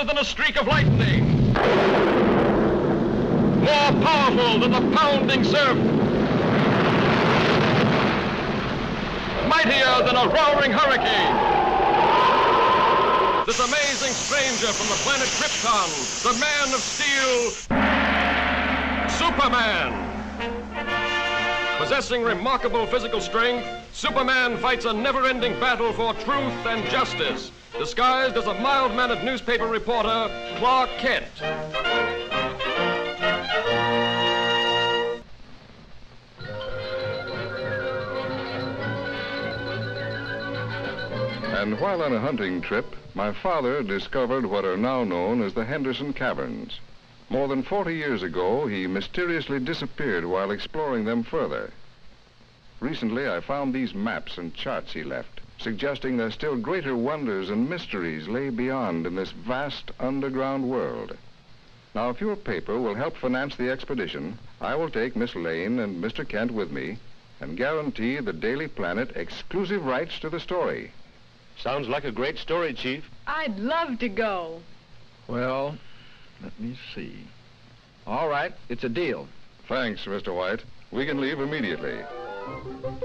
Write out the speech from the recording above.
faster than a streak of lightning, more powerful than the pounding surf, mightier than a roaring hurricane. This amazing stranger from the planet Krypton, the Man of Steel, Superman. Possessing remarkable physical strength, Superman fights a never-ending battle for truth and justice, disguised as a mild-mannered newspaper reporter, Clark Kent. And while on a hunting trip, my father discovered what are now known as the Henderson Caverns. More than 40 years ago, he mysteriously disappeared while exploring them further. Recently, I found these maps and charts he left, suggesting that still greater wonders and mysteries lay beyond in this vast underground world. Now, if your paper will help finance the expedition, I will take Miss Lane and Mr. Kent with me and guarantee the Daily Planet exclusive rights to the story. Sounds like a great story, Chief. I'd love to go. Well, let me see. All right, it's a deal. Thanks, Mr. White. We can leave immediately.